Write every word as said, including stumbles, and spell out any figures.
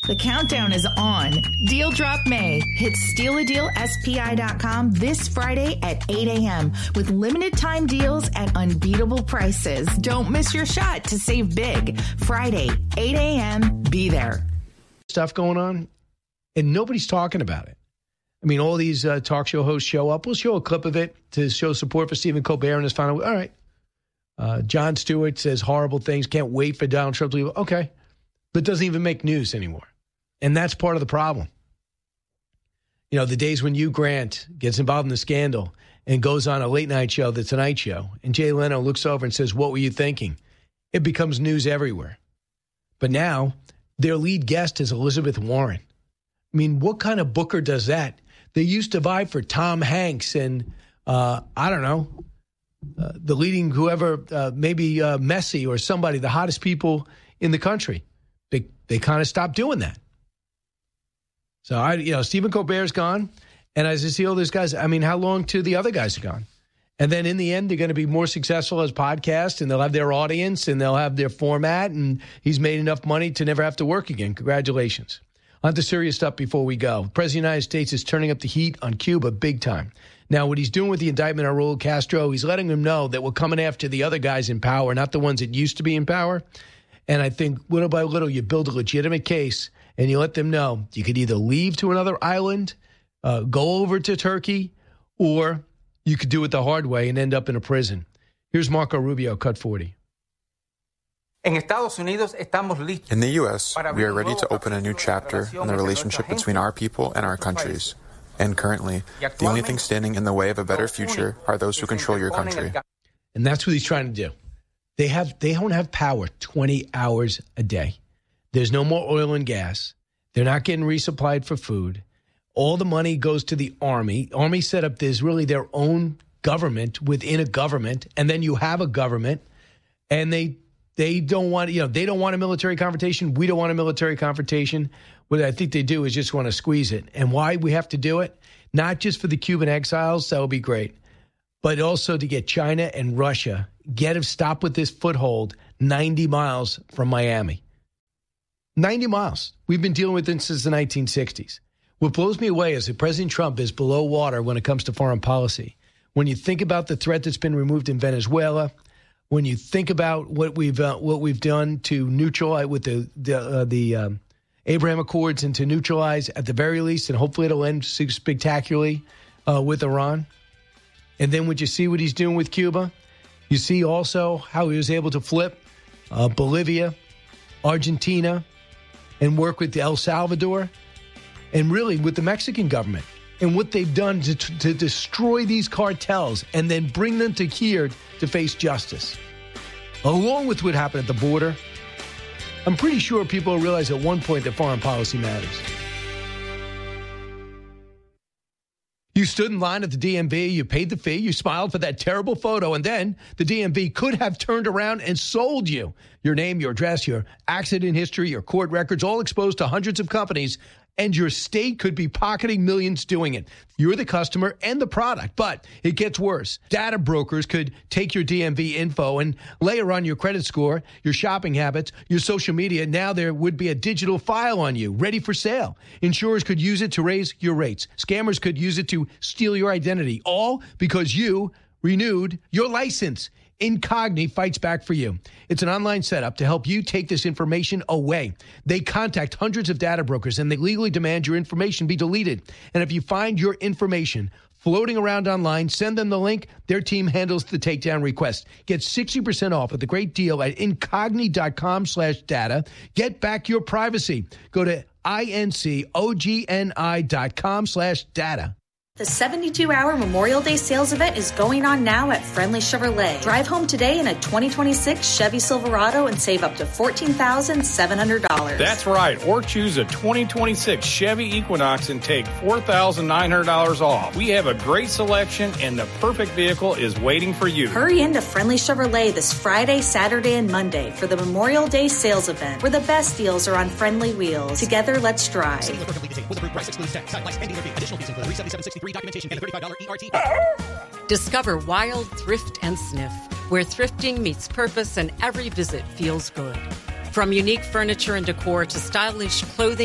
The countdown is on. Deal Drop May. Hit steal a deal S P I dot com this Friday at eight a.m. with limited time deals at unbeatable prices. Don't miss your shot to save big. Friday, eight a.m. Be there. Stuff going on, and nobody's talking about it. I mean, all these uh, talk show hosts show up. We'll show a clip of it to show support for Stephen Colbert and his final. All right. Uh, Jon Stewart says horrible things. Can't wait for Donald Trump to leave. Okay. But doesn't even make news anymore. And that's part of the problem. You know, the days when Hugh Grant gets involved in the scandal and goes on a late night show, the Tonight Show, and Jay Leno looks over and says, what were you thinking? It becomes news everywhere. But now their lead guest is Elizabeth Warren. I mean, what kind of booker does that? They used to vie for Tom Hanks and, uh, I don't know, uh, the leading whoever, uh, maybe uh, Messi or somebody, the hottest people in the country. They, they kind of stopped doing that. So, I, you know, Stephen Colbert's gone. And as I see all those guys, I mean, how long till the other guys are gone? And then in the end, they're going to be more successful as podcasts, and they'll have their audience, and they'll have their format, and he's made enough money to never have to work again. Congratulations. On to serious stuff before we go. The President of the United States is turning up the heat on Cuba big time. Now, what he's doing with the indictment of Raul Castro, he's letting them know that we're coming after the other guys in power, not the ones that used to be in power. And I think little by little, you build a legitimate case, and you let them know you could either leave to another island, uh, go over to Turkey, or you could do it the hard way and end up in a prison. Here's Marco Rubio, Cut forty. In the U S, we are ready to open a new chapter in the relationship between our people and our countries. And currently, the only thing standing in the way of a better future are those who control your country. And that's what he's trying to do. They have they don't have power twenty hours a day. There's no more oil and gas. They're not getting resupplied for food. All the money goes to the Army. Army set up this really their own government within a government, and then you have a government, and they they don't want you know they don't want a military confrontation. We don't want a military confrontation. What I think they do is just want to squeeze it. And why we have to do it? Not just for the Cuban exiles, that would be great, but also to get China and Russia get them stop with this foothold ninety miles from Miami. ninety miles. We've been dealing with this since the nineteen sixties. What blows me away is that President Trump is below water when it comes to foreign policy. When you think about the threat that's been removed in Venezuela, when you think about what we've uh, what we've done to neutralize with the the, uh, the um, Abraham Accords and to neutralize at the very least, and hopefully it'll end spectacularly uh, with Iran. And then when you see what he's doing with Cuba, you see also how he was able to flip uh, Bolivia, Argentina, and work with El Salvador, and really with the Mexican government, and what they've done to, to destroy these cartels and then bring them to here to face justice. Along with what happened at the border, I'm pretty sure people realize at one point that foreign policy matters. You stood in line at the D M V, you paid the fee, you smiled for that terrible photo, and then the D M V could have turned around and sold you. Your name, your address, your accident history, your court records, all exposed to hundreds of companies, and your state could be pocketing millions doing it. You're the customer and the product, but it gets worse. Data brokers could take your D M V info and layer on your credit score, your shopping habits, your social media. Now there would be a digital file on you ready for sale. Insurers could use it to raise your rates. Scammers could use it to steal your identity, all because you renewed your license. Incogni fights back for you. It's an online setup to help you take this information away. They contact hundreds of data brokers and they legally demand your information be deleted. And if you find your information floating around online, send them the link. Their team handles the takedown request. Get sixty percent off with a great deal at incogni.com slash data. Get back your privacy. Go to I-N-C-O-G-N-I dot com slash data. The seventy-two hour Memorial Day sales event is going on now at Friendly Chevrolet. Drive home today in a twenty twenty-six Chevy Silverado and save up to fourteen thousand seven hundred dollars. That's right. Or choose a twenty twenty-six Chevy Equinox and take four thousand nine hundred dollars off. We have a great selection and the perfect vehicle is waiting for you. Hurry into Friendly Chevrolet this Friday, Saturday, and Monday for the Memorial Day sales event, where the best deals are on friendly wheels. Together, let's drive. Discover Wild Thrift and Sniff, where thrifting meets purpose and every visit feels good. From unique furniture and decor to stylish clothing